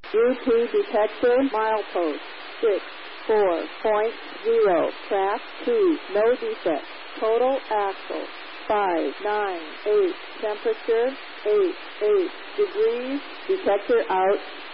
UP detector, milepost 64.0, track 2, no defect. Total axle 598, temperature 88 degrees, detector out.